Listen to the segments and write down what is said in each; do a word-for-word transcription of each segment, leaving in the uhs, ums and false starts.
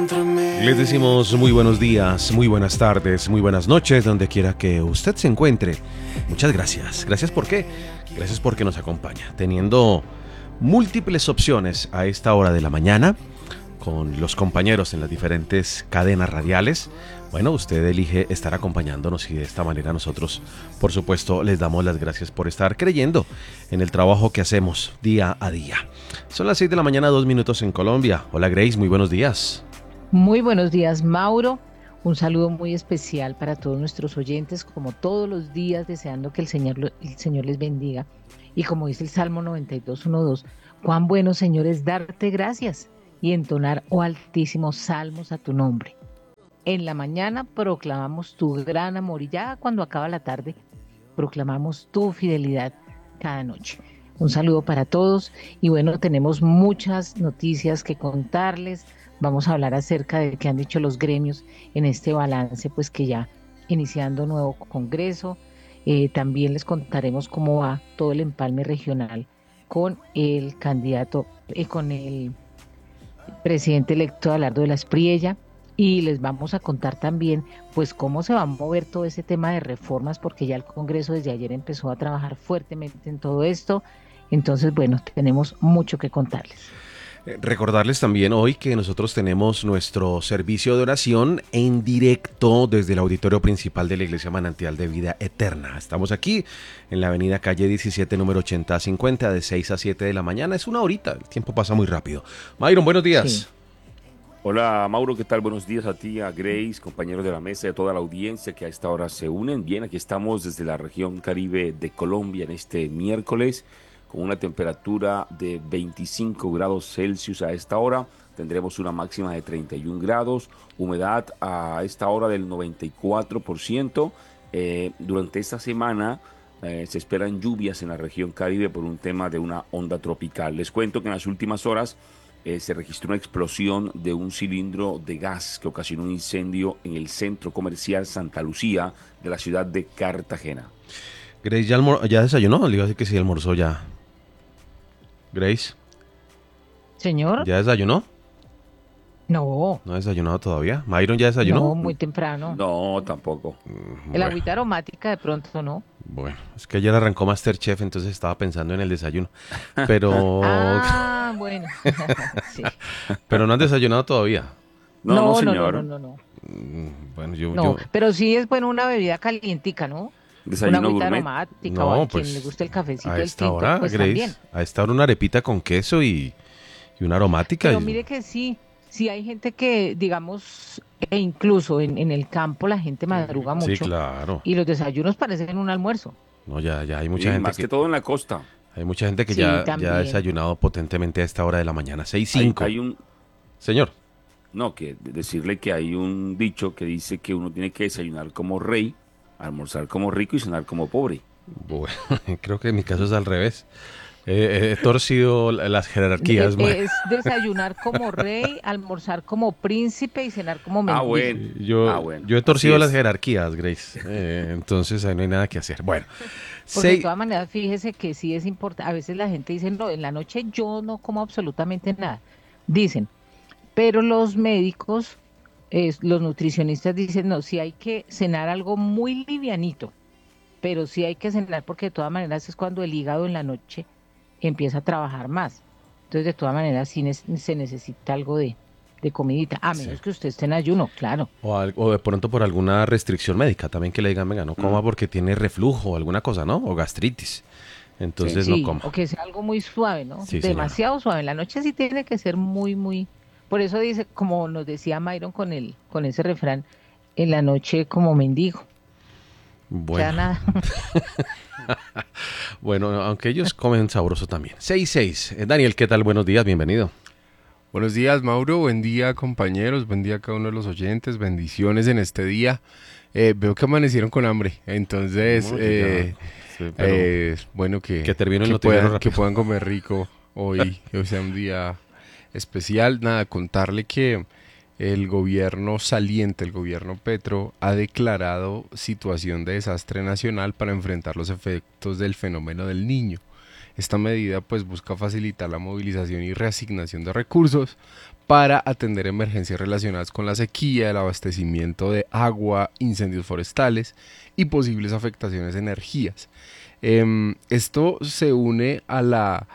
Les decimos muy buenos días, muy buenas tardes, muy buenas noches, donde quiera que usted se encuentre. Muchas gracias. Gracias por qué. Gracias porque nos acompaña, teniendo múltiples opciones a esta hora de la mañana, con los compañeros en las diferentes cadenas radiales. Bueno, usted elige estar acompañándonos y de esta manera nosotros, por supuesto, les damos las gracias por estar creyendo en el trabajo que hacemos día a día. Son las seis de la mañana, dos minutos en Colombia. Hola Grace, muy buenos días. Muy buenos días, Mauro. Un saludo muy especial para todos nuestros oyentes, como todos los días, deseando que el Señor, lo- el Señor les bendiga. Y como dice el Salmo noventa y dos, uno, dos, cuán bueno, Señor, es darte gracias y entonar, oh Altísimo, salmos a tu nombre. En la mañana proclamamos tu gran amor y ya cuando acaba la tarde proclamamos tu fidelidad cada noche. Un saludo para todos y bueno, tenemos muchas noticias que contarles. Vamos a hablar acerca de qué han dicho los gremios en este balance, pues que ya iniciando nuevo congreso. Eh, también les contaremos cómo va todo el empalme regional con el candidato, eh, con el presidente electo Abelardo de la Espriella, y les vamos a contar también pues cómo se va a mover todo ese tema de reformas, porque ya el Congreso desde ayer empezó a trabajar fuertemente en todo esto. Entonces, bueno, tenemos mucho que contarles. Eh, Recordarles también hoy que nosotros tenemos nuestro servicio de oración en directo desde el auditorio principal de la Iglesia Manantial de Vida Eterna. Estamos aquí en la avenida calle diecisiete, número ochenta cincuenta, de seis a siete de la mañana. Es una horita, el tiempo pasa muy rápido. Myron, buenos Sí. días. Hola Mauro, ¿qué tal? Buenos días a ti, a Grace, compañeros de la mesa y a toda la audiencia que a esta hora se unen. Bien, aquí estamos desde la región Caribe de Colombia en este miércoles con una temperatura de veinticinco grados Celsius a esta hora. Tendremos una máxima de treinta y un grados, humedad a esta hora del noventa y cuatro por ciento. Eh, durante esta semana eh, se esperan lluvias en la región Caribe por un tema de una onda tropical. Les cuento que en las últimas horas eh, se registró una explosión de un cilindro de gas que ocasionó un incendio en el centro comercial Santa Lucía de la ciudad de Cartagena. Grace, ¿ya, almor- ya desayunó? Le iba a decir que sí almorzó ya. Grace, Señor, ¿ya desayunó? no, ¿No ha desayunado todavía? ¿Myron ya no, desayunó? muy temprano. No, tampoco. Mm, El Bueno, agüita aromática de pronto, ¿no? bueno, es que ayer arrancó MasterChef, entonces estaba pensando en el desayuno. Pero, Ah, bueno. Sí. pero no han desayunado todavía. No, no, No, no, no, no, señor. no, no. Mm, Bueno, yo, No, yo, pero sí es bueno una bebida calientica, ¿no? Una Desayuno agüita gourmet. aromática o no, a quien le pues guste el cafecito, a el esta tinto, hora, pues Grace, también. a esta hora una arepita con queso y, y una aromática. Pero y- mire que sí, sí hay gente que, digamos, e incluso en, en el campo la gente madruga Sí, mucho claro. y los desayunos parecen un almuerzo. No, ya, ya hay mucha Sí, gente más que que, todo en la costa. hay mucha gente que Sí, ya, ya ha también. desayunado potentemente a esta hora de la mañana. Seis Hay, cinco. hay un, Señor. no, que decirle que hay un dicho que dice que uno tiene que desayunar como rey, almorzar como rico y cenar como pobre. Bueno, creo que en mi caso es al revés. Eh, he torcido la- las Es, jerarquías. ma- es desayunar como rey, almorzar como príncipe y cenar como Ah, mendigo. bueno. Yo, Ah, bueno. yo he Así torcido las es. jerarquías, Grace. Eh, entonces ahí no hay nada que hacer. Bueno, Porque de seis. todas maneras, fíjese que sí es importante. A veces la gente dice, no, en la noche yo no como absolutamente nada. Dicen, pero los médicos, eh, los nutricionistas dicen, no, sí hay que cenar algo muy livianito, pero sí hay que cenar porque de todas maneras es cuando el hígado en la noche empieza a trabajar más. Entonces, de todas maneras, sí ne- se necesita algo de, de comidita, a Sí. menos que usted esté en ayuno, claro. O, al- o de pronto por alguna restricción médica también que le digan, venga, no coma Mm, porque tiene reflujo o alguna cosa, ¿no? O gastritis. sí. Entonces no Sí, coma. o que sea algo muy suave, ¿no? Sí, señora. Demasiado suave. En la noche sí tiene que ser muy, muy. Por eso dice, como nos decía Myron con el, con ese refrán, en la noche como mendigo. Queda Bueno, nada. bueno, aunque ellos comen sabroso también. Seis seis. Eh, Daniel, ¿qué tal? Buenos días, bienvenido. Buenos días, Mauro. Buen día, compañeros. Buen día a cada uno de los oyentes. Bendiciones en este día. Eh, veo que amanecieron con hambre. Entonces, No, yo eh, ya- sí, pero eh, bueno, que, que termine el que noticiero puedan, rápido. que puedan comer rico hoy, que hoy sea un día especial. Nada, contarle que el gobierno saliente, el gobierno Petro, ha declarado situación de desastre nacional para enfrentar los efectos del fenómeno del Niño. Esta medida pues busca facilitar la movilización y reasignación de recursos para atender emergencias relacionadas con la sequía, el abastecimiento de agua, incendios forestales y posibles afectaciones de energías. Eh, esto se une a la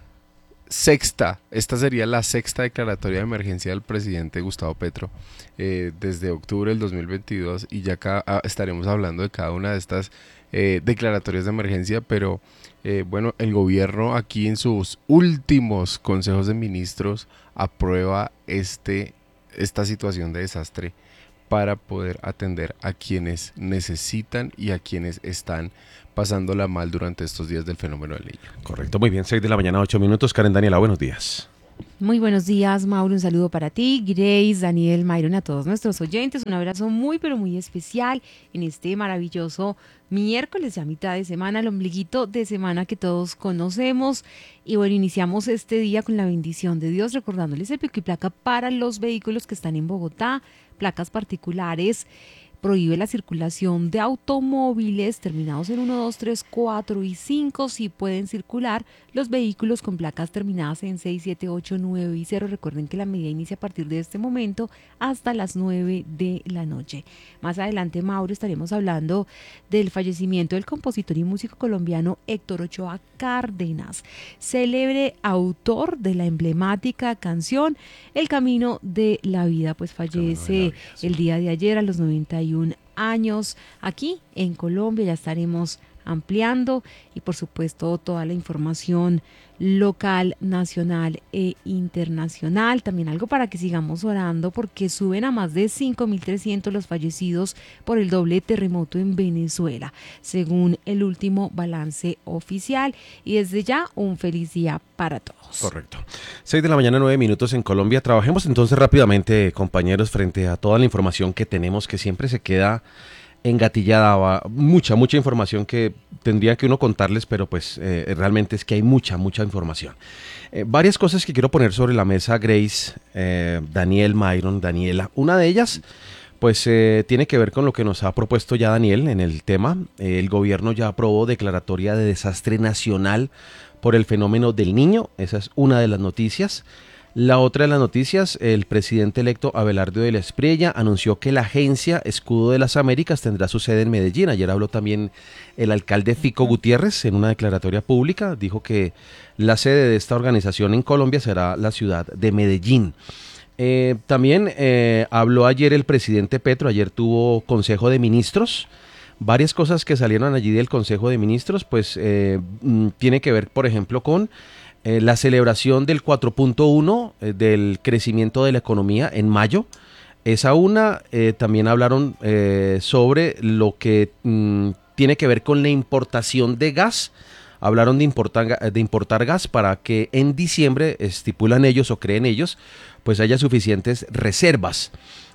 sexta, esta sería la sexta declaratoria de emergencia del presidente Gustavo Petro eh, desde octubre del dos mil veintidós, y ya acá ah, estaremos hablando de cada una de estas eh, declaratorias de emergencia, pero eh, bueno, el gobierno aquí en sus últimos consejos de ministros aprueba este, esta situación de desastre para poder atender a quienes necesitan y a quienes están pasándola mal durante estos días del fenómeno del Niño. Correcto, muy bien, seis de la mañana, ocho minutos. Karen Daniela, buenos días. Muy buenos días, Mauro, un saludo para ti, Grace, Daniel, Myron, a todos nuestros oyentes, un abrazo muy pero muy especial en este maravilloso miércoles, ya mitad de semana, el ombliguito de semana que todos conocemos. Y bueno, iniciamos este día con la bendición de Dios, recordándoles el pico y placa para los vehículos que están en Bogotá, placas particulares. Prohíbe la circulación de automóviles terminados en uno, dos, tres, cuatro y cinco. Sí pueden circular los vehículos con placas terminadas en seis, siete, ocho, nueve y cero. Recuerden que la medida inicia a partir de este momento hasta las nueve de la noche. Más adelante, Mauro, estaremos hablando del fallecimiento del compositor y músico colombiano Héctor Ochoa Cárdenas, célebre autor de la emblemática canción El Camino de la Vida. Pues fallece el día de ayer a los noventa y un años aquí en Colombia. Ya estaremos ampliando y por supuesto toda la información local, nacional e internacional. También algo para que sigamos orando, porque suben a más de cinco mil trescientos los fallecidos por el doble terremoto en Venezuela, según el último balance oficial. Y desde ya, un feliz día para todos. Correcto. seis de la mañana, nueve minutos en Colombia. Trabajemos entonces rápidamente, compañeros, frente a toda la información que tenemos, que siempre se queda engatillada, mucha, mucha información que tendría que uno contarles, pero pues eh, realmente es que hay mucha, mucha información. Eh, varias cosas que quiero poner sobre la mesa, Grace, eh, Daniel, Myron, Daniela. Una de ellas, pues eh, tiene que ver con lo que nos ha propuesto ya Daniel en el tema. Eh, el gobierno ya aprobó declaratoria de desastre nacional por el fenómeno del Niño. Esa es una de las noticias. La otra de las noticias, el presidente electo Abelardo de la Espriella anunció que la agencia Escudo de las Américas tendrá su sede en Medellín. Ayer habló también el alcalde Fico Gutiérrez en una declaratoria pública. Dijo que la sede de esta organización en Colombia será la ciudad de Medellín. Eh, también eh, habló ayer el presidente Petro. Ayer tuvo Consejo de Ministros. Varias cosas que salieron allí del Consejo de Ministros, pues eh, tiene que ver, por ejemplo, con Eh, la celebración del cuatro punto uno eh, del crecimiento de la economía en mayo. Esa una, eh, también hablaron eh, sobre lo que mm, tiene que ver con la importación de gas. Hablaron de importar, de importar gas para que en diciembre, estipulan ellos o creen ellos, pues haya suficientes reservas.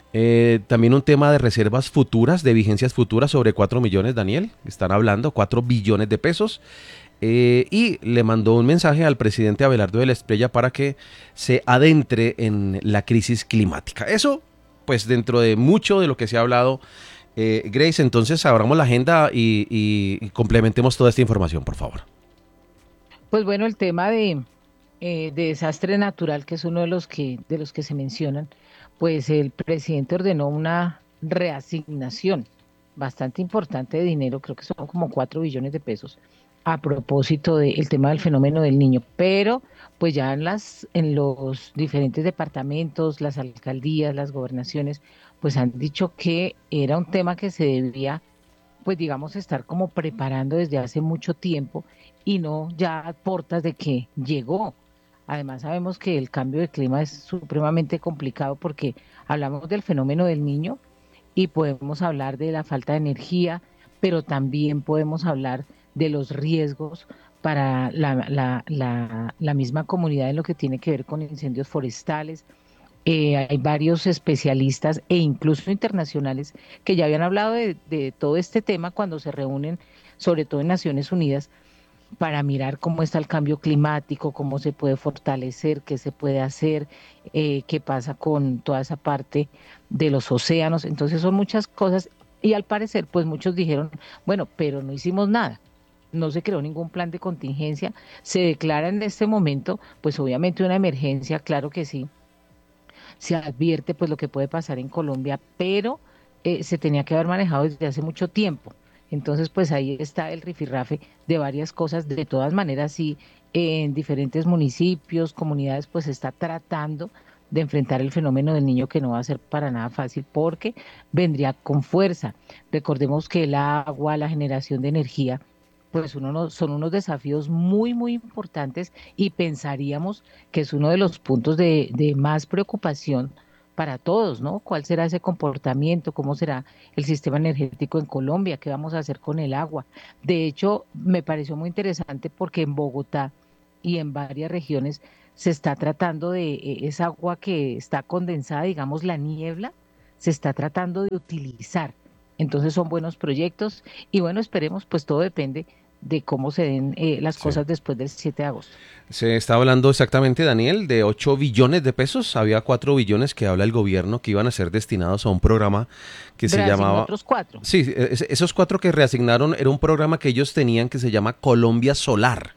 Eh, también un tema de reservas futuras, de vigencias futuras sobre cuatro millones, Daniel, están hablando, cuatro billones de pesos. Eh, y le mandó un mensaje al presidente Abelardo de la Espriella para que se adentre en la crisis climática. Eso, pues dentro de mucho de lo que se ha hablado, eh, Grace, entonces abramos la agenda y, y, y complementemos toda esta información, por favor. Pues bueno, el tema de, eh, de desastre natural, que es uno de los que, de los que se mencionan, pues el presidente ordenó una reasignación bastante importante de dinero, creo que son como cuatro billones de pesos, a propósito del tema del fenómeno del Niño, pero pues ya en las en los diferentes departamentos, las alcaldías, las gobernaciones, pues han dicho que era un tema que se debía, pues digamos, estar como preparando desde hace mucho tiempo y no ya a portas de que llegó. Además sabemos que el cambio de clima es supremamente complicado porque hablamos del fenómeno del Niño y podemos hablar de la falta de energía, pero también podemos hablar de los riesgos para la, la, la, la misma comunidad en lo que tiene que ver con incendios forestales. Eh, hay varios especialistas e incluso internacionales que ya habían hablado de, de todo este tema cuando se reúnen, sobre todo en Naciones Unidas, para mirar cómo está el cambio climático, cómo se puede fortalecer, qué se puede hacer, eh, qué pasa con toda esa parte de los océanos. Entonces son muchas cosas y al parecer pues muchos dijeron, bueno, pero no hicimos nada. no se creó ningún plan de contingencia. Se declara en este momento, pues obviamente una emergencia, claro que sí, se advierte pues lo que puede pasar en Colombia, pero eh, se tenía que haber manejado desde hace mucho tiempo. Entonces, pues ahí está el rifirrafe de varias cosas. De todas maneras, sí, en diferentes municipios, comunidades, pues se está tratando de enfrentar el fenómeno del niño, que no va a ser para nada fácil porque vendría con fuerza. Recordemos que el agua, la generación de energía, pues uno no- son unos desafíos muy, muy importantes, y pensaríamos que es uno de los puntos de, de más preocupación para todos, ¿no? ¿Cuál será ese comportamiento? ¿Cómo será el sistema energético en Colombia? ¿Qué vamos a hacer con el agua? De hecho, me pareció muy interesante porque en Bogotá y en varias regiones se está tratando de eh, esa agua que está condensada, digamos la niebla, se está tratando de utilizar. Entonces son buenos proyectos, y bueno, esperemos, pues todo depende de cómo se den eh, las Sí. cosas después del siete de agosto. Se está hablando exactamente, Daniel, de ocho billones de pesos. Había cuatro billones que habla el gobierno que iban a ser destinados a un programa que se Reasignó llamaba... otros cuatro. Sí, es- esos cuatro que reasignaron era un programa que ellos tenían que se llama Colombia Solar.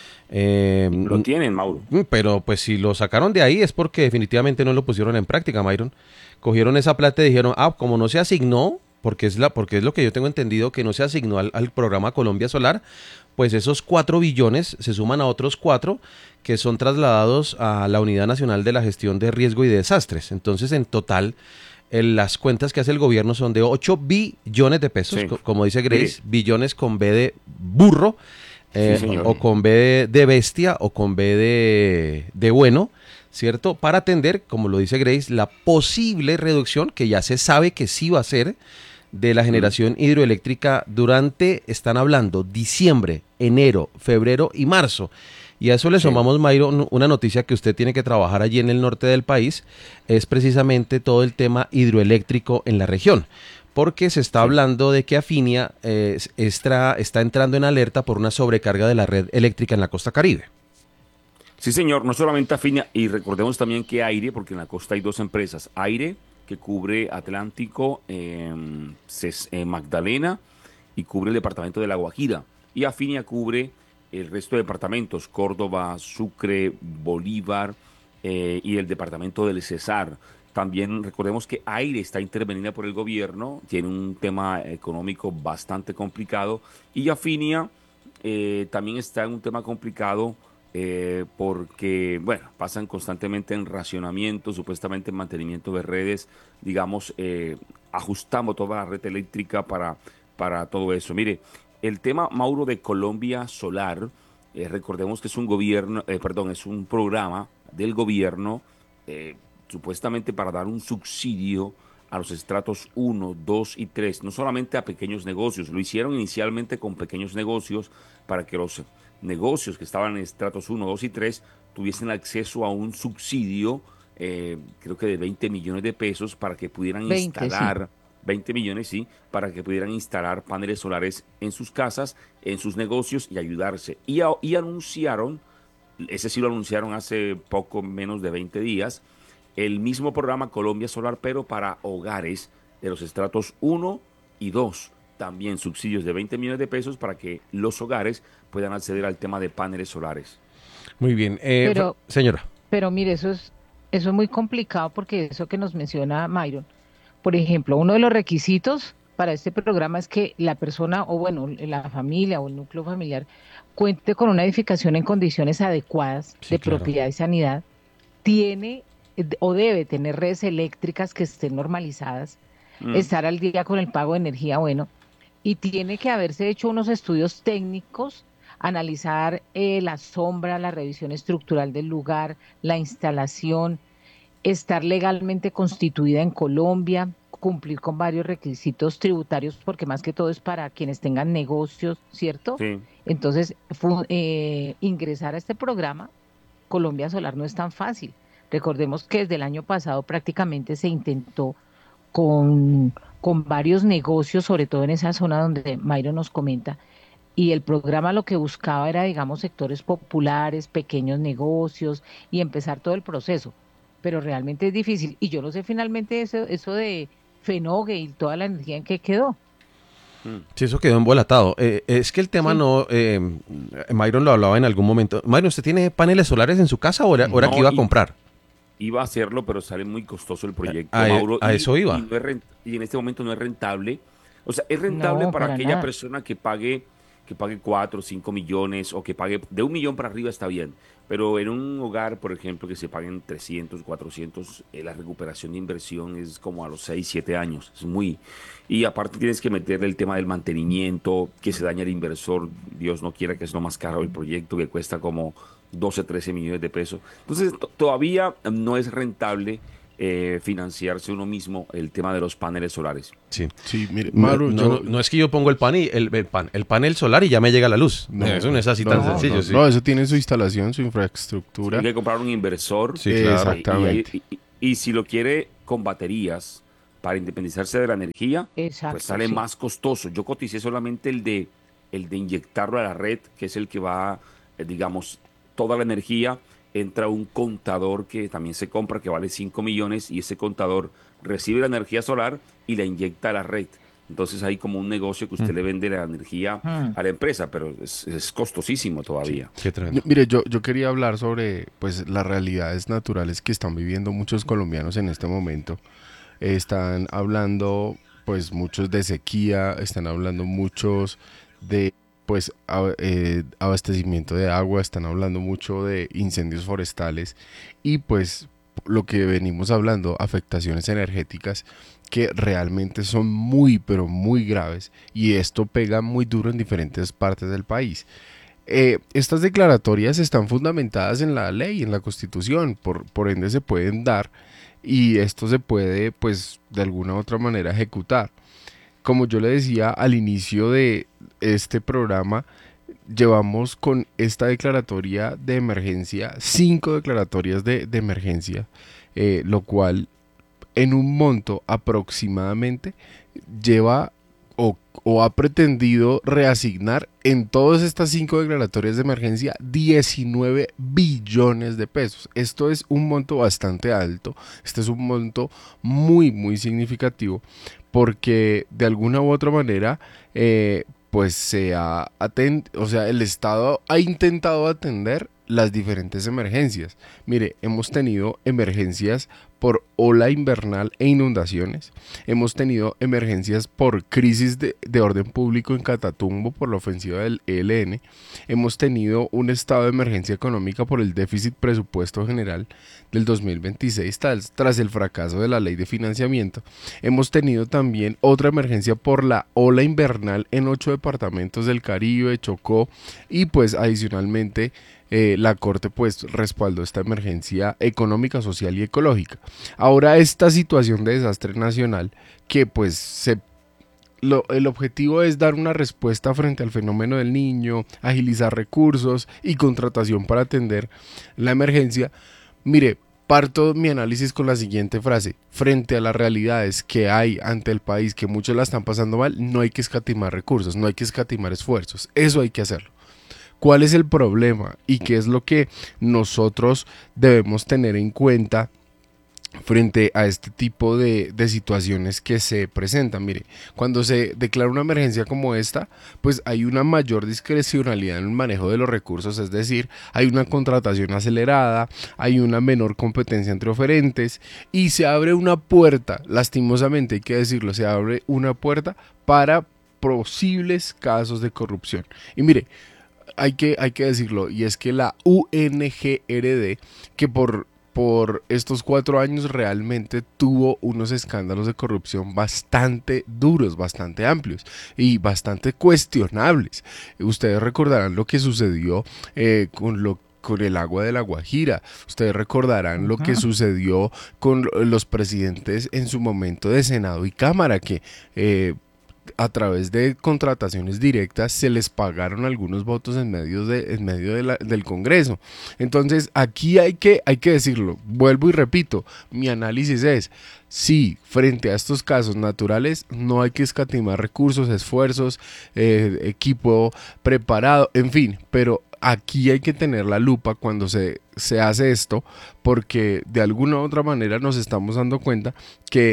Eh, Lo tienen, Mauro. mm, pero pues si lo sacaron de ahí es porque definitivamente no lo pusieron en práctica, Myron. Cogieron esa plata y dijeron, ah, como no se asignó, porque es la, porque es lo que yo tengo entendido, que no se asignó al, al programa Colombia Solar, pues esos cuatro billones se suman a otros cuatro que son trasladados a la Unidad Nacional de la Gestión de Riesgo y de Desastres. Entonces, en total, el- las cuentas que hace el gobierno son de ocho billones de pesos, Sí. co- como dice Grace, Mire. billones con B de burro, eh, Sí, señor. o con B de, de bestia, o con B de, de bueno, ¿cierto? Para atender, como lo dice Grace, la posible reducción, que ya se sabe que sí va a ser, de la generación hidroeléctrica durante, están hablando, diciembre, enero, febrero y marzo. Y a eso le Sí. sumamos, Mayro, una noticia que usted tiene que trabajar allí en el norte del país, es precisamente todo el tema hidroeléctrico en la región, porque se está Sí. hablando de que Afinia eh, está, está entrando en alerta por una sobrecarga de la red eléctrica en la costa Caribe. Sí, señor, no solamente Afinia, y recordemos también que Aire, porque en la costa hay dos empresas, Aire, que cubre Atlántico, eh, Ces- eh, Magdalena, y cubre el departamento de La Guajira, y Afinia cubre el resto de departamentos, Córdoba, Sucre, Bolívar, eh, y el departamento del Cesar. También recordemos que Aire está intervenida por el gobierno, tiene un tema económico bastante complicado, y Afinia eh, también está en un tema complicado, eh, porque, bueno, pasan constantemente en racionamiento, supuestamente en mantenimiento de redes, digamos, eh, ajustamos toda la red eléctrica para, para todo eso. Mire, el tema, Mauro, de Colombia Solar, eh, recordemos que es un gobierno, eh, perdón, es un programa del gobierno, eh, supuestamente para dar un subsidio a los estratos uno, dos y tres, no solamente a pequeños negocios, lo hicieron inicialmente con pequeños negocios para que los negocios que estaban en estratos uno, dos y tres tuviesen acceso a un subsidio, eh, creo que de veinte millones de pesos, para que pudieran veinte, sí. instalar, veinte millones, sí, para que pudieran instalar paneles solares en sus casas, en sus negocios y ayudarse. Y, a- y anunciaron, ese sí lo anunciaron hace poco menos de veinte días, el mismo programa Colombia Solar, pero para hogares de los estratos uno y dos. También subsidios de veinte millones de pesos para que los hogares puedan acceder al tema de paneles solares. Muy bien. Eh, Pero, Fra- señora. pero mire, eso es, eso es muy complicado, porque eso que nos menciona Myron, por ejemplo, uno de los requisitos para este programa es que la persona, o bueno, la familia o el núcleo familiar, cuente con una edificación en condiciones adecuadas Sí, de claro. propiedad y sanidad, tiene eh, o debe tener redes eléctricas que estén normalizadas, Mm, estar al día con el pago de energía, bueno, y tiene que haberse hecho unos estudios técnicos, analizar eh, la sombra, la revisión estructural del lugar, la instalación, estar legalmente constituida en Colombia, cumplir con varios requisitos tributarios, porque más que todo es para quienes tengan negocios, ¿cierto? sí, Entonces, fu- eh, ingresar a este programa Colombia Solar no es tan fácil. Recordemos que desde el año pasado prácticamente se intentó con, con varios negocios, sobre todo en esa zona donde Mayro nos comenta, y el programa lo que buscaba era, digamos, sectores populares, pequeños negocios, y empezar todo el proceso. Pero realmente es difícil. Y yo no sé finalmente eso, eso de Fenogue y toda la energía en que quedó. Sí, eso quedó embolatado. Eh, es que el tema Sí. no... Eh, Myron lo hablaba en algún momento. Myron, ¿usted tiene paneles solares en su casa o era, o era No, que iba a y- comprar? Iba a hacerlo, pero sale muy costoso el proyecto, A- a- Mauro. a y, eso iba. Y, no es rent- y en este momento no es rentable. O sea, es rentable No, para, para aquella nada. persona que pague que pague cuatro, cinco millones o que pague de un millón para arriba está bien. Pero en un hogar, por ejemplo, que se paguen trescientos, cuatrocientos, eh, la recuperación de inversión es como a los seis, siete años. Es muy... Y aparte tienes que meterle el tema del mantenimiento, que se daña el inversor. Dios no quiera, que es lo más caro del proyecto, que cuesta como doce, trece millones de pesos. Entonces, to- todavía no es rentable eh, financiarse uno mismo el tema de los paneles solares. Sí. Sí, mire, No, Mauro, no, yo... no, no es que yo pongo el, pan y el, el pan, el panel solar y ya me llega la luz. No, eso no es así no, tan no, sencillo. no, sí. no, eso tiene su instalación, su infraestructura. Hay que comprar un inversor. Sí, claro. Exactamente. Y, y- y- y si lo quiere con baterías para independizarse de la energía, Exacto, pues sale sí. más costoso. Yo coticé solamente el de, el de inyectarlo a la red, que es el que va, eh, digamos, toda la energía. Entra un contador que también se compra, que vale cinco millones, y ese contador recibe la energía solar y la inyecta a la red. Entonces hay como un negocio que usted Mm. le vende la energía Mm. a la empresa, pero es, es costosísimo todavía. Qué tremendo. Mire, yo, yo quería hablar sobre pues las realidades naturales que están viviendo muchos colombianos en este momento. Eh, están hablando pues muchos de sequía, están hablando muchos de pues a- eh, abastecimiento de agua, están hablando mucho de incendios forestales y pues lo que venimos hablando, afectaciones energéticas que realmente son muy pero muy graves y esto pega muy duro en diferentes partes del país. Eh, estas declaratorias están fundamentadas en la ley, en la Constitución, por, por ende se pueden dar y esto se puede pues de alguna u otra manera ejecutar. Como yo le decía al inicio de este programa, llevamos con esta declaratoria de emergencia, cinco declaratorias de, de emergencia, eh, lo cual en un monto aproximadamente lleva o, o ha pretendido reasignar en todas estas cinco declaratorias de emergencia diecinueve billones de pesos. Esto es un monto bastante alto, este es un monto muy muy significativo porque de alguna u otra manera eh, pues se ha aten- o sea, el Estado ha intentado atender las diferentes emergencias. Mire, hemos tenido emergencias por ola invernal e inundaciones, hemos tenido emergencias por crisis de, de orden público en Catatumbo por la ofensiva del E L N, hemos tenido un estado de emergencia económica por el déficit presupuesto general del dos mil veintiséis tras, tras el fracaso de la ley de financiamiento, hemos tenido también otra emergencia por la ola invernal en ocho departamentos del Caribe, Chocó y pues adicionalmente Eh, la Corte pues respaldó esta emergencia económica, social y ecológica. Ahora esta situación de desastre nacional que pues se, lo, el objetivo es dar una respuesta frente al fenómeno del niño, agilizar recursos y contratación para atender la emergencia. Mire, parto mi análisis con la siguiente frase: frente a las realidades que hay ante el país, que muchos la están pasando mal, no hay que escatimar recursos, no hay que escatimar esfuerzos, eso hay que hacerlo. ¿Cuál es el problema y qué es lo que nosotros debemos tener en cuenta frente a este tipo de, de situaciones que se presentan? Mire, cuando se declara una emergencia como esta, pues hay una mayor discrecionalidad en el manejo de los recursos, es decir, hay una contratación acelerada, hay una menor competencia entre oferentes y se abre una puerta, lastimosamente hay que decirlo, se abre una puerta para posibles casos de corrupción. Y mire, Hay que, hay que decirlo, y es que la U N G R D, que por, por estos cuatro años realmente tuvo unos escándalos de corrupción bastante duros, bastante amplios y bastante cuestionables. Ustedes recordarán lo que sucedió eh, con lo con el agua de la Guajira. Ustedes recordarán lo que sucedió con los presidentes en su momento de Senado y Cámara, que eh, a través de contrataciones directas se les pagaron algunos votos en medio, de, en medio de la, del Congreso. Entonces aquí hay que, hay que decirlo, vuelvo y repito, mi análisis es, sí, frente a estos casos naturales no hay que escatimar recursos, esfuerzos, eh, equipo preparado, en fin, pero aquí hay que tener la lupa cuando se, se hace esto, porque de alguna u otra manera nos estamos dando cuenta que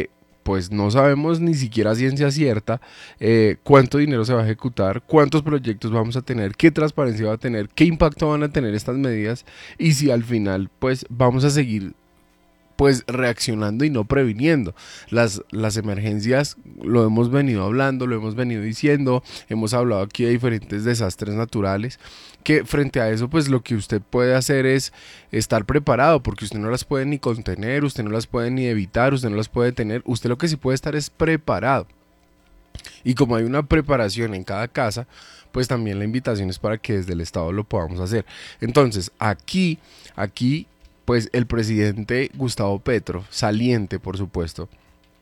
pues no sabemos ni siquiera a ciencia cierta eh, cuánto dinero se va a ejecutar, cuántos proyectos vamos a tener, qué transparencia va a tener, qué impacto van a tener estas medidas y si al final pues vamos a seguir pues reaccionando y no previniendo. Las, las emergencias, lo hemos venido hablando, lo hemos venido diciendo, hemos hablado aquí de diferentes desastres naturales, que frente a eso pues lo que usted puede hacer es estar preparado, porque usted no las puede ni contener, usted no las puede ni evitar, usted no las puede tener, usted lo que sí puede estar es preparado. Y como hay una preparación en cada casa, pues también la invitación es para que desde el Estado lo podamos hacer. Entonces, aquí, aquí pues el presidente Gustavo Petro, saliente por supuesto,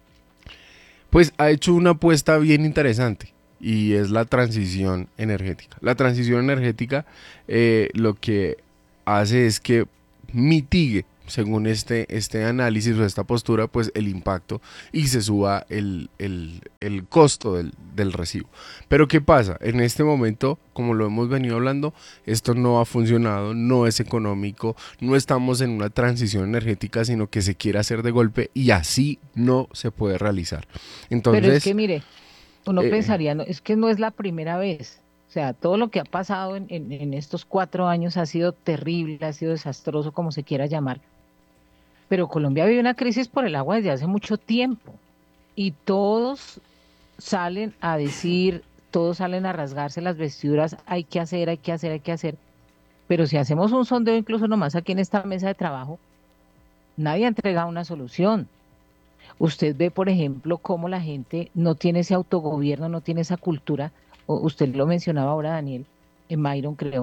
pues ha hecho una apuesta bien interesante y es la transición energética. La transición energética eh, lo que hace es que mitigue, según este, este análisis o esta postura, pues el impacto y se suba el, el, el costo del, del recibo. Pero ¿qué pasa? En este momento, como lo hemos venido hablando, esto no ha funcionado, no es económico, no estamos en una transición energética, sino que se quiere hacer de golpe y así no se puede realizar. Entonces, pero es que mire, uno eh, pensaría, no, es que no es la primera vez. O sea, todo lo que ha pasado en, en, en estos cuatro años ha sido terrible, ha sido desastroso, como se quiera llamar. Pero Colombia vive una crisis por el agua desde hace mucho tiempo y todos salen a decir, todos salen a rasgarse las vestiduras, hay que hacer, hay que hacer, hay que hacer. Pero si hacemos un sondeo incluso nomás aquí en esta mesa de trabajo, nadie ha entregado una solución. Usted ve, por ejemplo, cómo la gente no tiene ese autogobierno, no tiene esa cultura, o usted lo mencionaba ahora, Daniel, en Myron creo,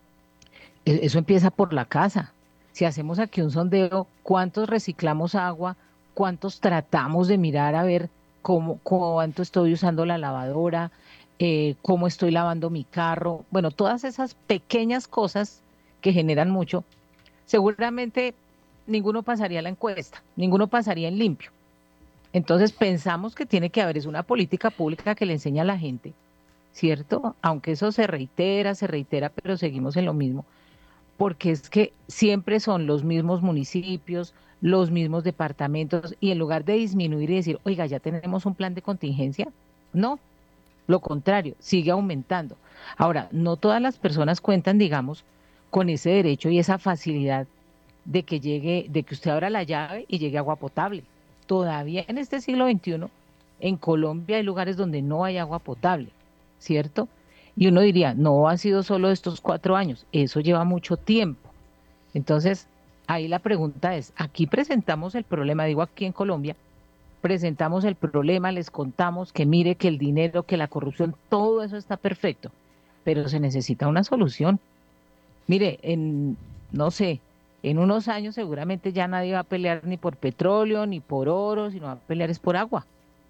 eso empieza por la casa. Si hacemos aquí un sondeo, ¿cuántos reciclamos agua? ¿Cuántos tratamos de mirar a ver cómo, cuánto estoy usando la lavadora? Eh, ¿Cómo estoy lavando mi carro? Bueno, todas esas pequeñas cosas que generan mucho, seguramente ninguno pasaría la encuesta, ninguno pasaría en limpio. Entonces pensamos que tiene que haber es una política pública que le enseña a la gente, ¿cierto? Aunque eso se reitera, se reitera, pero seguimos en lo mismo. Porque es que siempre son los mismos municipios, los mismos departamentos, y en lugar de disminuir y decir, oiga, ya tenemos un plan de contingencia, no, lo contrario, sigue aumentando. Ahora, no todas las personas cuentan, digamos, con ese derecho y esa facilidad de que llegue, de que usted abra la llave y llegue agua potable. Todavía en este siglo veintiuno, en Colombia hay lugares donde no hay agua potable, ¿cierto? Y uno diría, no ha sido solo estos cuatro años, eso lleva mucho tiempo. Entonces, ahí la pregunta es, aquí presentamos el problema, digo aquí en Colombia, presentamos el problema, les contamos que mire que el dinero, que la corrupción, todo eso está perfecto, pero se necesita una solución. Mire, en, no sé, en unos años seguramente ya nadie va a pelear ni por petróleo, ni por oro, sino va a pelear es por agua.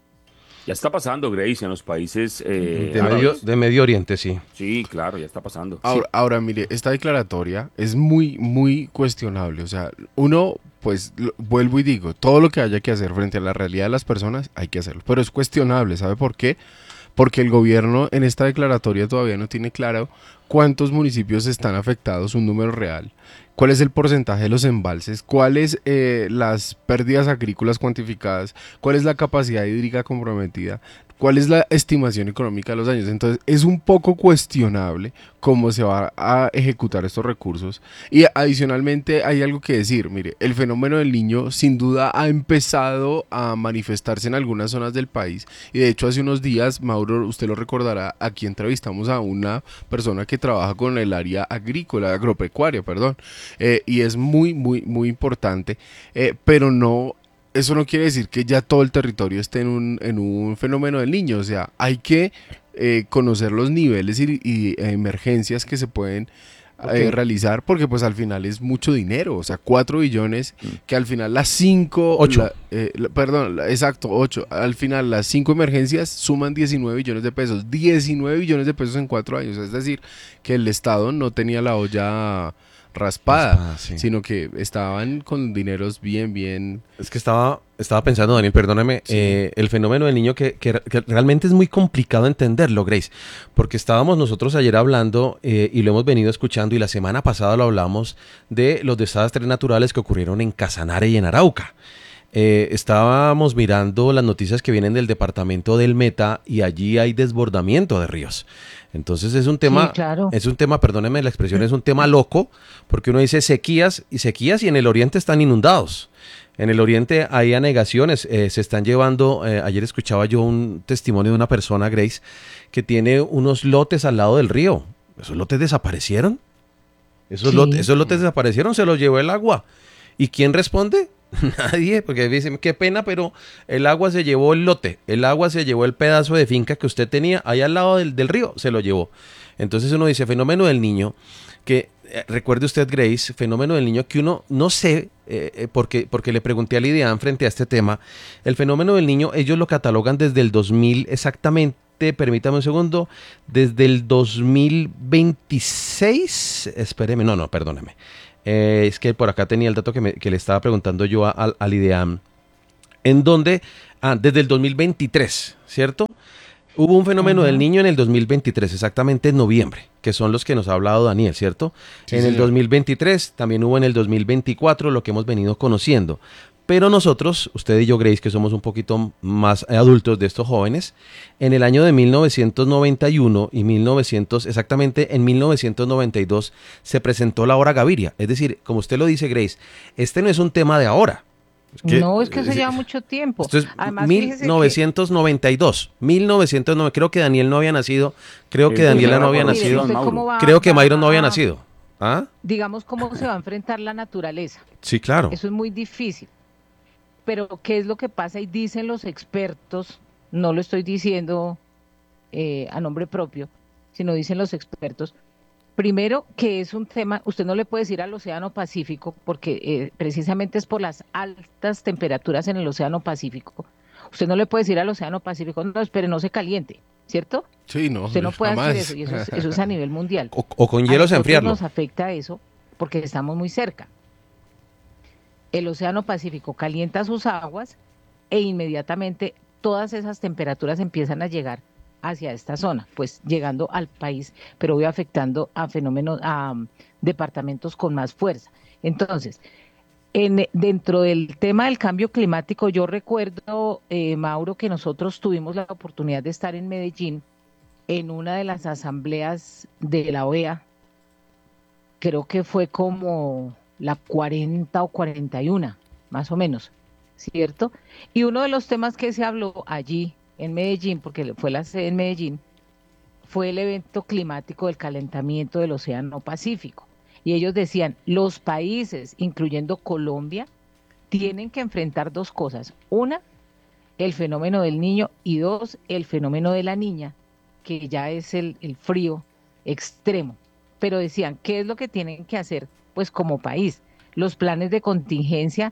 Ya está pasando, Grace, en los países eh, de, medio, de Medio Oriente, sí. Sí, claro, ya está pasando. Ahora, sí. ahora, mire, esta declaratoria es muy, muy cuestionable. O sea, uno, pues, lo, vuelvo y digo, todo lo que haya que hacer frente a la realidad de las personas, hay que hacerlo. Pero es cuestionable, ¿sabe por qué? Porque el gobierno en esta declaratoria todavía no tiene claro cuántos municipios están afectados, un número real, cuál es el porcentaje de los embalses, cuáles eh, las pérdidas agrícolas cuantificadas, cuál es la capacidad hídrica comprometida, cuál es la estimación económica de los daños. Entonces es un poco cuestionable cómo se va a ejecutar estos recursos. Y adicionalmente hay algo que decir, mire, el fenómeno del Niño sin duda ha empezado a manifestarse en algunas zonas del país, y de hecho hace unos días, Mauro, usted lo recordará, aquí entrevistamos a una persona que trabaja con el área agrícola, agropecuaria, perdón, eh, y es muy, muy, muy importante, eh, pero no... Eso no quiere decir que ya todo el territorio esté en un, en un fenómeno del Niño. O sea, hay que eh, conocer los niveles y, y emergencias que se pueden okay. eh, realizar, porque pues al final es mucho dinero. O sea, cuatro billones, que al final las cinco... Ocho. La, eh, la, perdón, la, exacto, ocho. Al final las cinco emergencias suman diecinueve billones de pesos. diecinueve billones de pesos en cuatro años. Es decir, que el Estado no tenía la olla... raspada, raspada sí. sino que estaban con dineros bien, bien... Es que estaba, estaba pensando, Daniel, perdóname, sí. eh, el fenómeno del Niño que, que, que realmente es muy complicado entenderlo, Grace, porque estábamos nosotros ayer hablando eh, y lo hemos venido escuchando, y la semana pasada lo hablamos de los desastres naturales que ocurrieron en Casanare y en Arauca. eh, estábamos mirando las noticias que vienen del departamento del Meta y allí hay desbordamiento de ríos. Entonces es un tema, Sí, claro. es un tema, perdóneme la expresión, es un tema loco, porque uno dice sequías y sequías y en el oriente están inundados. En el oriente hay anegaciones, eh, se están llevando, eh, ayer escuchaba yo un testimonio de una persona, Grace, que tiene unos lotes al lado del río. ¿Esos lotes desaparecieron? Esos, Sí. lotes, esos lotes desaparecieron, se los llevó el agua. ¿Y quién responde? Nadie, porque dicen, qué pena, pero el agua se llevó el lote, el agua se llevó el pedazo de finca que usted tenía ahí al lado del, del río, se lo llevó. Entonces uno dice, fenómeno del niño, que eh, recuerde usted, Grace, fenómeno del niño que uno no sé, eh, eh, porque, porque le pregunté a Lidian frente a este tema, el fenómeno del niño, ellos lo catalogan desde el dos mil exactamente, permítame un segundo, desde el dos mil veintiséis, espéreme, no, no, perdóneme. Eh, es que por acá tenía el dato que, me, que le estaba preguntando yo a, a, al IDEAM, en donde, ah, desde el dos mil veintitrés, ¿cierto? Hubo un fenómeno Ajá. del niño en el dos mil veintitrés, exactamente en noviembre, que son los que nos ha hablado Daniel, ¿cierto? Sí, en el señor. dos mil veintitrés, también hubo en el dos mil veinticuatro, lo que hemos venido conociendo. Pero nosotros, usted y yo, Grace, que somos un poquito más adultos de estos jóvenes, en el año de mil novecientos noventa y uno y mil novecientos, exactamente en mil novecientos noventa y dos, se presentó la Hora Gaviria. Es decir, como usted lo dice, Grace, este no es un tema de ahora. Es que- No, es que eso es- lleva mucho tiempo. Esto es Además, fíjese mil novecientos noventa y dos. mil novecientos noventa, creo que Daniel no había nacido. Creo que Eh, Daniela no mire, había mire, nacido. ¿usted Mauro. cómo va- Creo que va Myron no había a- nacido. ¿Ah? Digamos, cómo se va a enfrentar la naturaleza. Sí, claro. Eso es muy difícil. Pero, ¿qué es lo que pasa? Y dicen los expertos, no lo estoy diciendo eh, a nombre propio, sino dicen los expertos, primero que es un tema, usted no le puede decir al Océano Pacífico, porque eh, precisamente es por las altas temperaturas en el Océano Pacífico. Usted no le puede decir al Océano Pacífico, no, espere, no se caliente, ¿cierto? Sí, no. Usted no puede jamás. hacer eso, y eso es, eso es a nivel mundial. O, o con A hielos a nosotros enfriarlo. nos afecta eso porque estamos muy cerca. El Océano Pacífico calienta sus aguas e inmediatamente todas esas temperaturas empiezan a llegar hacia esta zona, pues llegando al país, pero voy afectando a fenómenos, a um, departamentos con más fuerza. Entonces, en, dentro del tema del cambio climático, yo recuerdo, eh, Mauro, que nosotros tuvimos la oportunidad de estar en Medellín en una de las asambleas de la O E A, creo que fue como la cuarenta o cuarenta y uno, más o menos, ¿cierto? Y uno de los temas que se habló allí en Medellín, porque fue la sede en Medellín, fue el evento climático del calentamiento del Océano Pacífico. Y ellos decían, los países, incluyendo Colombia, tienen que enfrentar dos cosas. Una, el fenómeno del niño, y dos, el fenómeno de la niña, que ya es el, el frío extremo. Pero decían, ¿qué es lo que tienen que hacer? Pues como país, los planes de contingencia,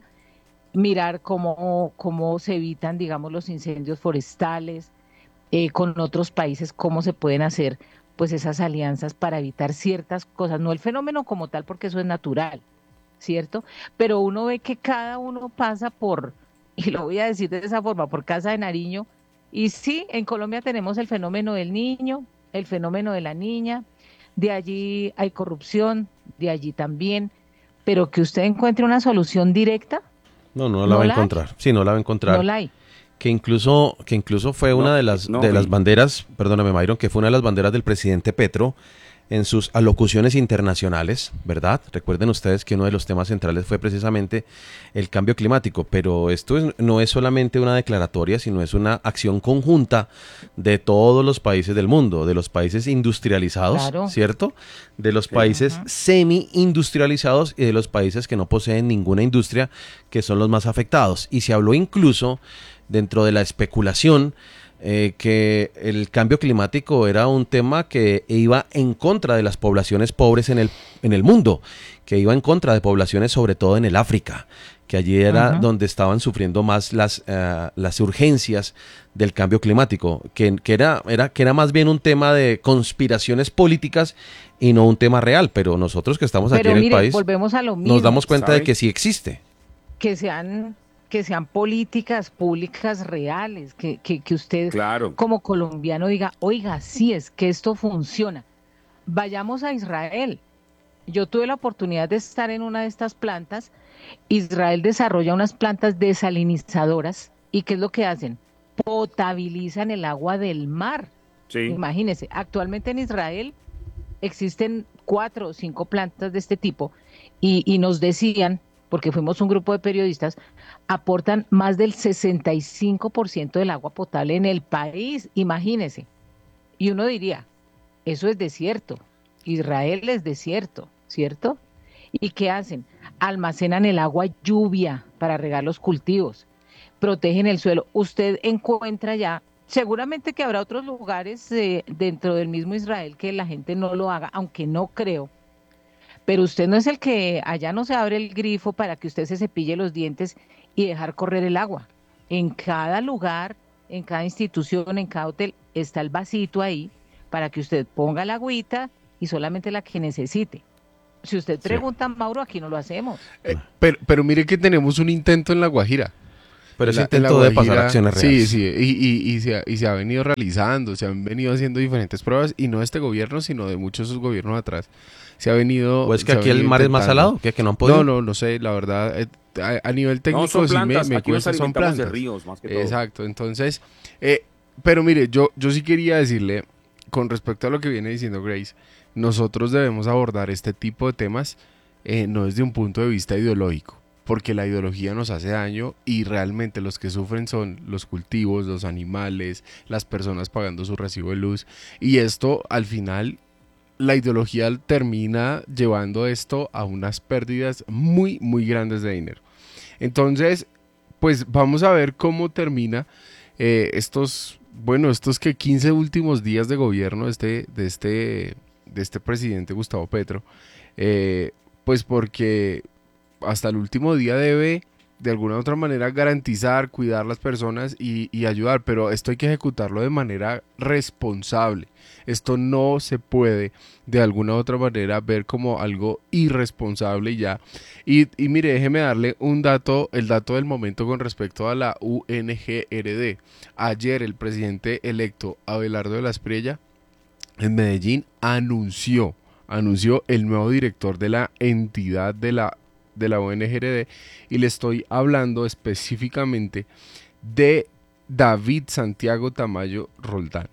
mirar cómo, cómo se evitan, digamos, los incendios forestales, eh, con otros países, cómo se pueden hacer pues esas alianzas para evitar ciertas cosas, no el fenómeno como tal, porque eso es natural, ¿cierto? Pero uno ve que cada uno pasa por, y lo voy a decir de esa forma, por Casa de Nariño, y sí, en Colombia tenemos el fenómeno del niño, el fenómeno de la niña, de allí hay corrupción, de allí también, pero que usted encuentre una solución directa, No, no la ¿No va a la hay? encontrar. Sí, no la va a encontrar. no la hay. Que incluso, que incluso fue No, una de las, no, de las y- banderas, perdóname, Myron, que fue una de las banderas del presidente Petro en sus alocuciones internacionales, ¿verdad? Recuerden ustedes que uno de los temas centrales fue precisamente el cambio climático, pero esto es- no es solamente una declaratoria, sino es una acción conjunta de todos los países del mundo, de los países industrializados, Claro. ¿cierto? De los países semi-industrializados y de los países que no poseen ninguna industria, que son los más afectados. Y se habló incluso dentro de la especulación eh, que el cambio climático era un tema que iba en contra de las poblaciones pobres en el, en el mundo, que iba en contra de poblaciones sobre todo en el África, que allí era Ajá. donde estaban sufriendo más las, eh, las urgencias del cambio climático, que, que, era, era, que era más bien un tema de conspiraciones políticas y no un tema real, pero nosotros que estamos aquí Pero en el mire, país volvemos a lo mismo, nos damos cuenta de ¿sabe? que sí existe. que sean, que sean políticas públicas reales, que, que, que usted Claro. como colombiano diga, oiga, sí es que esto funciona. Vayamos a Israel. Yo tuve la oportunidad de estar en una de estas plantas Israel desarrolla unas plantas desalinizadoras y ¿qué es lo que hacen? Potabilizan el agua del mar. Sí. Imagínense, actualmente en Israel existen cuatro o cinco plantas de este tipo y, y nos decían, porque fuimos un grupo de periodistas, aportan más del sesenta y cinco por ciento del agua potable en el país, imagínense. Y uno diría, eso es desierto, Israel es desierto, ¿cierto? ¿Y qué hacen? Almacenan el agua lluvia para regar los cultivos, protegen el suelo. Usted encuentra ya, seguramente que habrá otros lugares eh, dentro del mismo Israel que la gente no lo haga, aunque no creo. Pero usted no es el que allá no se abre el grifo para que usted se cepille los dientes y dejar correr el agua. En cada lugar, en cada institución, en cada hotel, está el vasito ahí para que usted ponga la agüita y solamente la que necesite. Si usted pregunta, sí. Mauro, aquí no lo hacemos. Eh, pero, pero mire que tenemos un intento en La Guajira. Pero ese la, intento Guajira, de pasar acciones reales. Sí, sí, y, y, y, se ha, y se ha venido realizando, se han venido haciendo diferentes pruebas, y no de este gobierno, sino de muchos de sus gobiernos atrás. Se ha venido... ¿O es que aquí el mar intentando. Es más salado? ¿Que, que no han podido? No, no, no sé, la verdad, eh, a, a nivel técnico no, son plantas, sí me, me cuesta, son plantas. De ríos, más que todo. Exacto, entonces, eh, pero mire, yo, yo sí quería decirle, con respecto a lo que viene diciendo Grace, nosotros debemos abordar este tipo de temas eh, no desde un punto de vista ideológico, porque la ideología nos hace daño y realmente los que sufren son los cultivos, los animales, las personas pagando su recibo de luz, y esto al final la ideología termina llevando esto a unas pérdidas muy muy grandes de dinero. Entonces pues vamos a ver cómo termina eh, estos, bueno, estos que quince últimos días de gobierno de este, de este, de este presidente Gustavo Petro, eh, pues porque hasta el último día debe de alguna u otra manera garantizar, cuidar las personas y, y ayudar, pero esto hay que ejecutarlo de manera responsable. Esto no se puede de alguna u otra manera ver como algo irresponsable y ya. Y, y mire, déjeme darle un dato, el dato del momento con respecto a la U N G R D. Ayer el presidente electo Abelardo de la Espriella en Medellín anunció, anunció el nuevo director de la entidad de la de la U N G R D, y le estoy hablando específicamente de David Santiago Tamayo Roldán.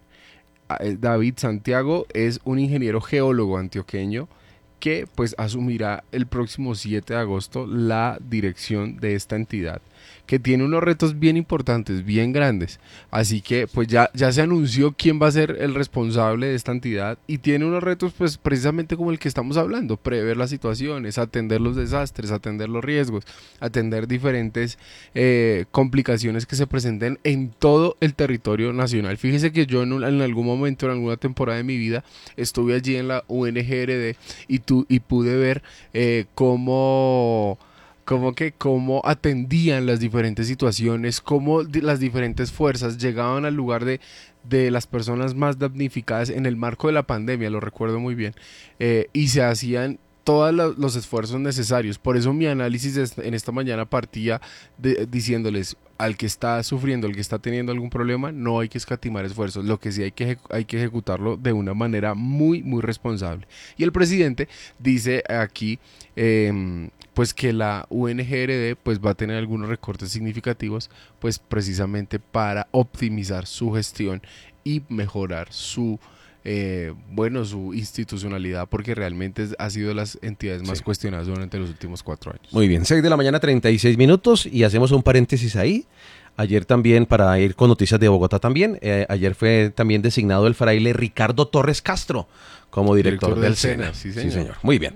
David Santiago es un ingeniero geólogo antioqueño que pues asumirá el próximo siete de agosto la dirección de esta entidad, que tiene unos retos bien importantes, bien grandes. Así que pues ya, ya se anunció quién va a ser el responsable de esta entidad, y tiene unos retos pues precisamente como el que estamos hablando: prever las situaciones, atender los desastres, atender los riesgos, atender diferentes eh, complicaciones que se presenten en todo el territorio nacional. Fíjese que yo en, un, en algún momento, en alguna temporada de mi vida, estuve allí en la U N G R D y, tu, y pude ver eh, cómo... como que cómo atendían las diferentes situaciones, cómo las diferentes fuerzas llegaban al lugar de, de las personas más damnificadas en el marco de la pandemia, lo recuerdo muy bien, eh, y se hacían todos los, los esfuerzos necesarios. Por eso mi análisis de, en esta mañana partía de, diciéndoles: al que está sufriendo, al que está teniendo algún problema, no hay que escatimar esfuerzos. Lo que sí hay que, hay que ejecutarlo de una manera muy, muy responsable. Y el presidente dice aquí eh, pues que la U N G R D pues va a tener algunos recortes significativos, pues precisamente para optimizar su gestión y mejorar su Eh, bueno, su institucionalidad, porque realmente es, ha sido de las entidades más sí. cuestionadas durante los últimos cuatro años. Muy bien, seis de la mañana, treinta y seis minutos, y hacemos un paréntesis ahí. Ayer también, para ir con noticias de Bogotá también, eh, ayer fue también designado el fraile Ricardo Torres Castro como director, director del, del SENA. Sí señor. sí, señor. Muy bien.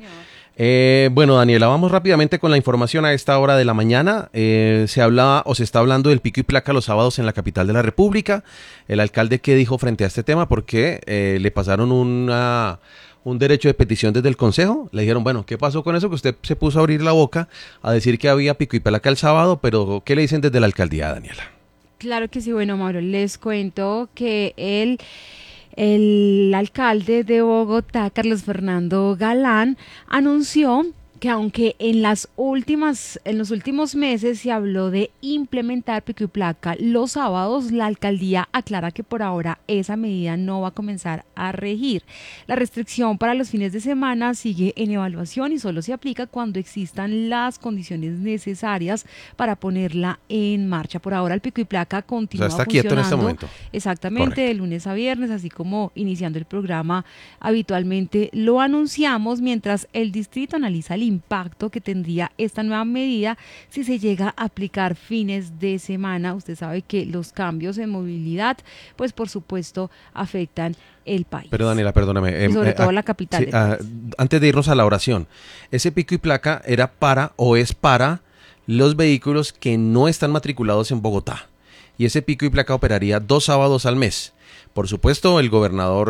Eh, bueno, Daniela, vamos rápidamente con la información a esta hora de la mañana. Eh, se habla o se está hablando del pico y placa los sábados en la capital de la República. El alcalde, ¿qué dijo frente a este tema? Porque eh, le pasaron una, un derecho de petición desde el consejo. Le dijeron, bueno, ¿qué pasó con eso? Que usted se puso a abrir la boca a decir que había pico y placa el sábado, pero ¿qué le dicen desde la alcaldía, Daniela? Claro que sí. Bueno, Mauro, les cuento que él... El alcalde de Bogotá, Carlos Fernando Galán, anunció que aunque en las últimas, en los últimos meses se habló de implementar pico y placa los sábados, la alcaldía aclara que por ahora esa medida no va a comenzar a regir. La restricción para los fines de semana sigue en evaluación y solo se aplica cuando existan las condiciones necesarias para ponerla en marcha. Por ahora el pico y placa continúa o sea, está funcionando. quieto en este momento. Exactamente, Correcto. de lunes a viernes, así como iniciando el programa habitualmente lo anunciamos, mientras el distrito analiza el impacto que tendría esta nueva medida si se llega a aplicar fines de semana. Usted sabe que los cambios en movilidad, pues por supuesto, afectan el país. Pero Daniela, perdóname. Y sobre eh, todo ah, la capital. sí, ah, antes de irnos a la oración, ese pico y placa era para o es para los vehículos que no están matriculados en Bogotá. Y ese pico y placa operaría dos sábados al mes. Por supuesto, el gobernador,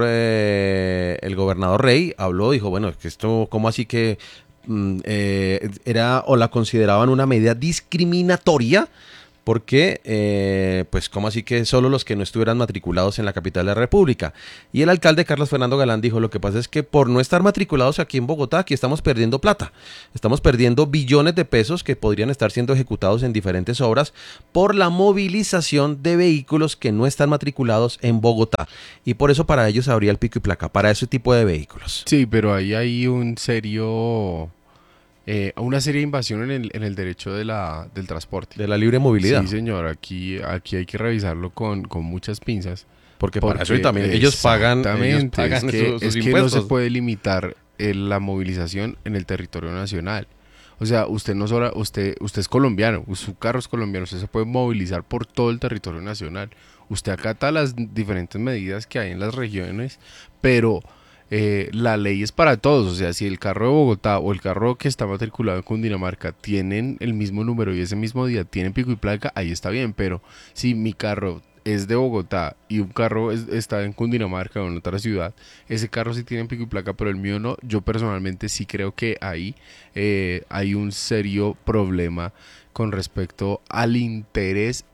eh, el gobernador Rey habló, dijo, bueno, que esto, ¿cómo así que mm, eh, era o la consideraban una medida discriminatoria? Porque, eh, pues, ¿cómo así que solo los que no estuvieran matriculados en la capital de la República? Y el alcalde Carlos Fernando Galán dijo, lo que pasa es que por no estar matriculados aquí en Bogotá, aquí estamos perdiendo plata. Estamos perdiendo billones de pesos que podrían estar siendo ejecutados en diferentes obras por la movilización de vehículos que no están matriculados en Bogotá. Y por eso para ellos habría el pico y placa, para ese tipo de vehículos. Sí, pero ahí hay un serio... Eh, una seria invasión en el, en el derecho de la, del transporte. De la libre movilidad. Sí, señor, aquí, aquí hay que revisarlo con, con muchas pinzas. Porque, porque para eso y también ellos pagan, ellos pagan es que, sus, sus es que impuestos. no se puede limitar el, la movilización en el territorio nacional. O sea, usted no solo, usted, usted es colombiano, su carro es colombiano, usted se puede movilizar por todo el territorio nacional. Usted acata las diferentes medidas que hay en las regiones, pero... Eh, la ley es para todos. O sea, si el carro de Bogotá o el carro que está matriculado en Cundinamarca tienen el mismo número y ese mismo día tienen pico y placa, ahí está bien. Pero si mi carro es de Bogotá y un carro es, está en Cundinamarca o en otra ciudad, ese carro sí tiene pico y placa, pero el mío no. Yo personalmente sí creo que ahí eh, hay un serio problema con respecto al interés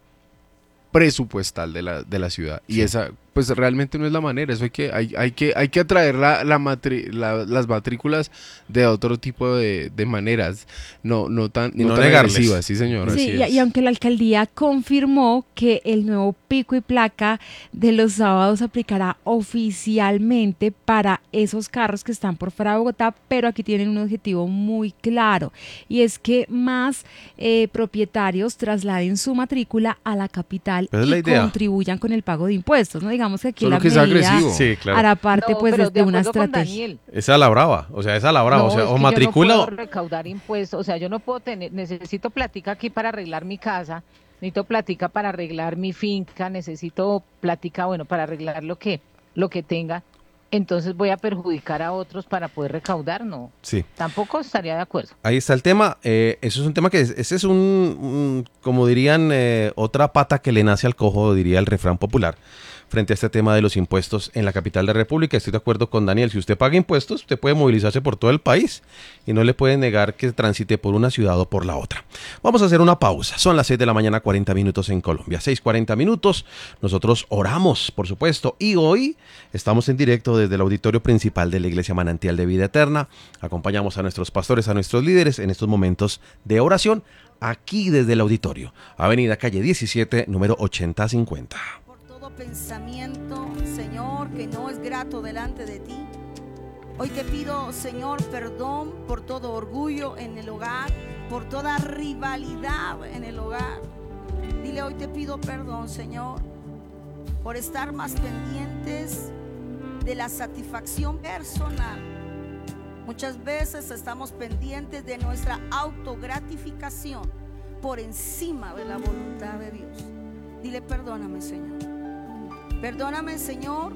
presupuestal de la, de la ciudad. Y sí. esa, pues realmente no es la manera. Eso hay que, hay, hay que, hay que atraer la, la matri, la, las matrículas de otro tipo de, de maneras, no, no tan, y no no tan negarles. agresivas, sí señor. Sí, así y, es. y aunque la alcaldía confirmó que el nuevo pico y placa de los sábados aplicará oficialmente para esos carros que están por fuera de Bogotá, pero aquí tienen un objetivo muy claro, y es que más eh, propietarios trasladen su matrícula a la capital Pero y es la contribuyan con el pago de impuestos, ¿no? Digamos que aquí Solo la que es medida agresivo. Sí, claro. hará parte No, pues pero de, de de una acuerdo con estrategia. Daniel. Esa es la brava, o sea, esa es la brava, No, o sea, es o que matricula yo no o... puedo recaudar impuestos, o sea, yo no puedo tener, necesito plática aquí para arreglar mi casa, necesito plática para arreglar mi finca, necesito plática, bueno, para arreglar lo que, lo que tenga, entonces voy a perjudicar a otros para poder recaudar, no. Sí. Tampoco estaría de acuerdo. Ahí está el tema, eh, eso es un tema que, es, ese es un, un como dirían, eh, otra pata que le nace al cojo, diría el refrán popular, frente a este tema de los impuestos en la capital de la República. Estoy de acuerdo con Daniel, si usted paga impuestos, usted puede movilizarse por todo el país y no le puede negar que transite por una ciudad o por la otra. Vamos a hacer una pausa, son las seis de la mañana, cuarenta minutos en Colombia, seis cuarenta minutos, nosotros oramos, por supuesto, y hoy estamos en directo desde el auditorio principal de la Iglesia Manantial de Vida Eterna, acompañamos a nuestros pastores, a nuestros líderes en estos momentos de oración, aquí desde el auditorio, Avenida Calle diecisiete, número ochenta cincuenta. Pensamiento, Señor, que no es grato delante de ti. Hoy te pido, Señor, perdón por todo orgullo en el hogar, por toda rivalidad en el hogar. Dile, hoy te pido perdón, Señor, por estar más pendientes de la satisfacción personal. Muchas veces estamos pendientes de nuestra autogratificación por encima de la voluntad de Dios. Dile, perdóname, Señor. Perdóname, Señor,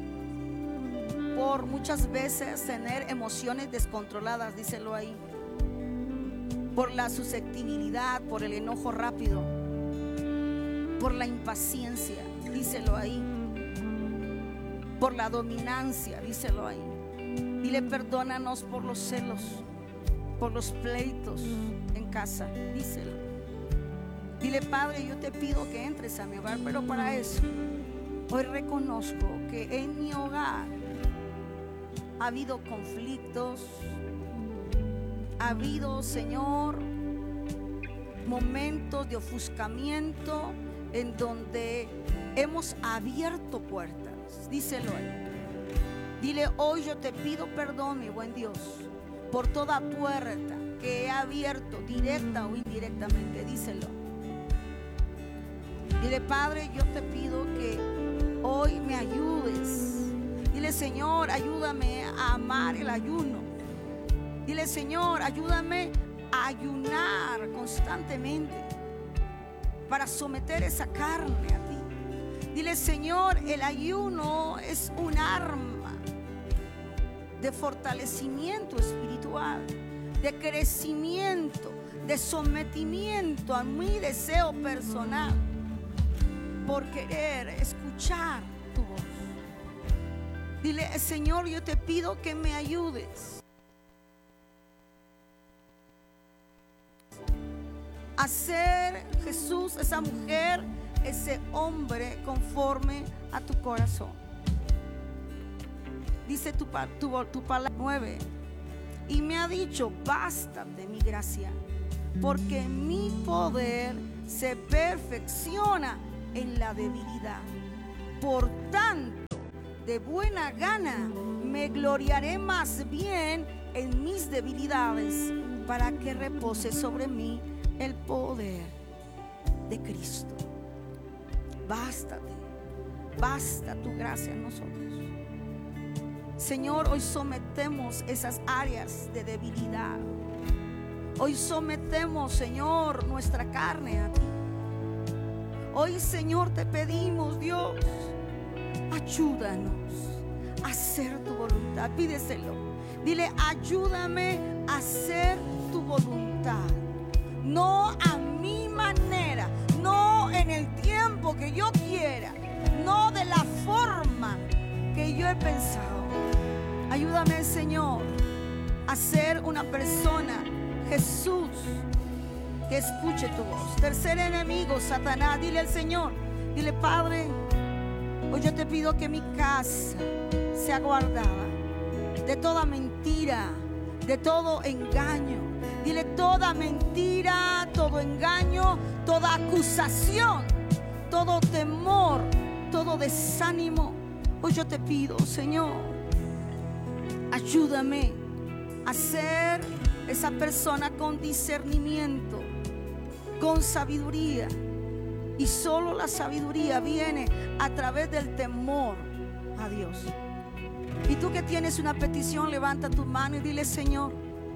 por muchas veces tener emociones descontroladas, díselo ahí. Por la susceptibilidad, por el enojo rápido, por la impaciencia, díselo ahí. Por la dominancia, díselo ahí. Dile, perdónanos por los celos, por los pleitos en casa, díselo. Dile, Padre, yo te pido que entres a mi hogar, pero para eso hoy reconozco que en mi hogar ha habido conflictos, ha habido, Señor, momentos de ofuscamiento en donde hemos abierto puertas. Díselo a él. Dile: hoy yo te pido perdón, mi buen Dios, por toda puerta que he abierto, directa o indirectamente. Díselo. Dile: Padre, yo te pido que hoy me ayudes. Dile: Señor, ayúdame a amar el ayuno. Dile: Señor, ayúdame a ayunar constantemente para someter esa carne a ti. Dile: Señor, el ayuno es un arma de fortalecimiento espiritual, de crecimiento, de sometimiento a mi deseo personal por querer escuchar tu voz. Dile: Señor, yo te pido que me ayudes a ser, Jesús, esa mujer, ese hombre conforme a tu corazón. Dice tu, tu, tu palabra nueve: y me ha dicho: bástate mi gracia, porque mi poder se perfecciona en la debilidad. Por tanto, de buena gana me gloriaré más bien en mis debilidades, para que repose sobre mí el poder de Cristo. Bástate, basta tu gracia en nosotros. Señor, hoy sometemos esas áreas de debilidad. Hoy sometemos, Señor, nuestra carne a ti. Hoy, Señor, te pedimos, Dios, ayúdanos a hacer tu voluntad. Pídeselo. Dile: ayúdame a hacer tu voluntad. No a mi manera, no en el tiempo que yo quiera, no de la forma que yo he pensado. Ayúdame, Señor, a ser una persona, Jesús, que escuche tu voz. Tercer enemigo, Satanás. Dile al Señor, dile: Padre, hoy yo te pido que mi casa sea guardada de toda mentira, de todo engaño. Dile: toda mentira, todo engaño, toda acusación, todo temor, todo desánimo. Hoy yo te pido, Señor, ayúdame a ser esa persona con discernimiento, con sabiduría. Y solo la sabiduría viene a través del temor a Dios. Y tú que tienes una petición, levanta tu mano y dile: Señor,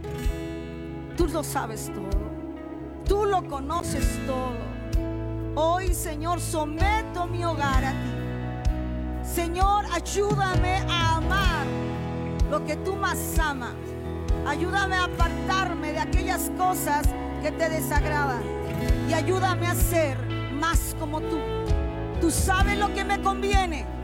tú lo sabes todo, tú lo conoces todo. Hoy, Señor, someto mi hogar a ti. Señor, ayúdame a amar lo que tú más amas. Ayúdame a apartarme de aquellas cosas que te desagradan, y ayúdame a ser más como tú. Tú sabes lo que me conviene.